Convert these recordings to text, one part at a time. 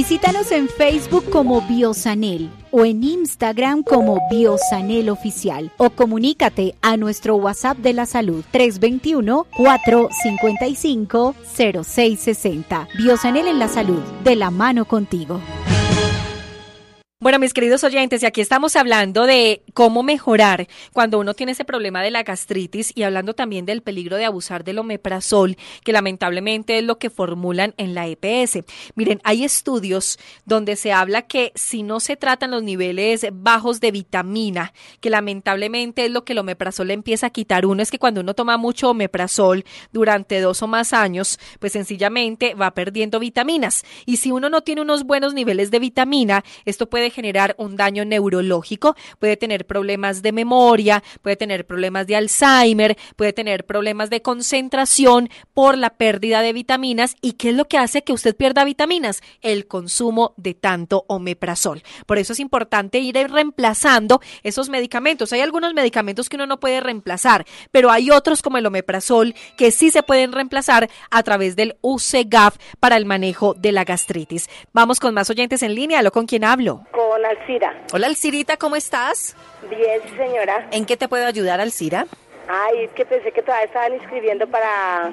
Visítanos en Facebook como Biosanel o en Instagram como Biosanel Oficial o comunícate a nuestro WhatsApp de la salud 321-455-0660. Biosanel en la salud, de la mano contigo. Bueno, mis queridos oyentes, y aquí estamos hablando de cómo mejorar cuando uno tiene ese problema de la gastritis y hablando también del peligro de abusar del omeprazol, que lamentablemente es lo que formulan en la EPS. Miren, hay estudios donde se habla que si no se tratan los niveles bajos de vitamina, que lamentablemente es lo que el omeprazol le empieza a quitar uno, es que cuando uno toma mucho omeprazol durante 2 o más años, pues sencillamente va perdiendo vitaminas. Y si uno no tiene unos buenos niveles de vitamina, esto puede generar un daño neurológico, puede tener problemas de memoria, puede tener problemas de Alzheimer, puede tener problemas de concentración por la pérdida de vitaminas. ¿Y qué es lo que hace que usted pierda vitaminas? El consumo de tanto omeprazol. Por eso es importante ir reemplazando esos medicamentos. Hay algunos medicamentos que uno no puede reemplazar, pero hay otros como el omeprazol que sí se pueden reemplazar a través del UCGAF para el manejo de la gastritis. Vamos con más oyentes en línea. ¿Aló, con quién hablo? Con Alcira. Hola, Alcirita, ¿cómo estás? Bien, señora. ¿En qué te puedo ayudar, Alcira? Ay, es que pensé que todavía estaban inscribiendo para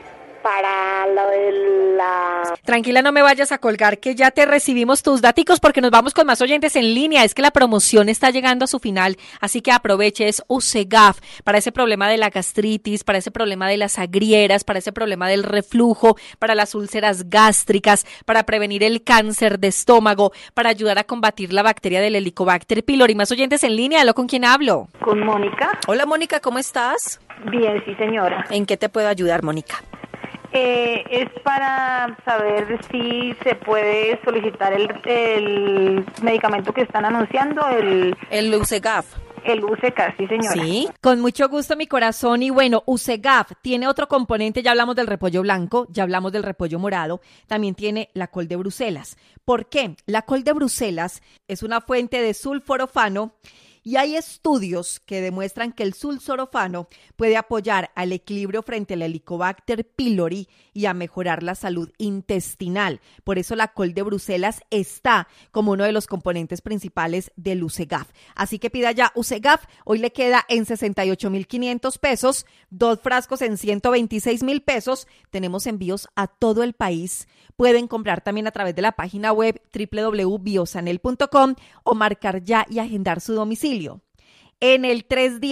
lo de la... Tranquila, no me vayas a colgar, que ya te recibimos tus daticos porque nos vamos con más oyentes en línea. Es que la promoción está llegando a su final, así que aproveche. Es UCGAF para ese problema de la gastritis, para ese problema de las agrieras, para ese problema del reflujo, para las úlceras gástricas, para prevenir el cáncer de estómago, para ayudar a combatir la bacteria del Helicobacter pylori. Más oyentes en línea. ¿Aló, con quién hablo? Con Mónica. Hola, Mónica, ¿cómo estás? Bien, sí, señora. ¿En qué te puedo ayudar, Mónica? Es para saber si se puede solicitar el medicamento que están anunciando, el UCGAF. El UCGAF, sí, señora. Sí, con mucho gusto, mi corazón. Y bueno, UCGAF tiene otro componente. Ya hablamos del repollo blanco, ya hablamos del repollo morado. También tiene la col de Bruselas. ¿Por qué? La col de Bruselas es una fuente de sulforafano. Y hay estudios que demuestran que el sulforafano puede apoyar al equilibrio frente al Helicobacter pylori y a mejorar la salud intestinal. Por eso la col de Bruselas está como uno de los componentes principales del UCGAF. Así que pida ya UCGAF. Hoy le queda en 68,500 pesos, 2 frascos en 126,000 pesos. Tenemos envíos a todo el país. Pueden comprar también a través de la página web www.biosanel.com o marcar ya y agendar su domicilio. En el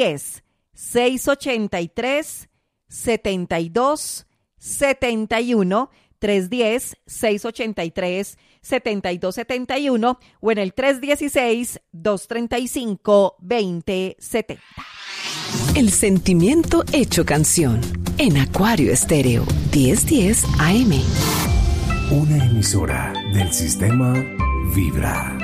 310-683-7271, 310-683-7271 o en el 316-235-2070. El sentimiento hecho canción en Acuario Estéreo 1010 AM. Una emisora del sistema Vibra.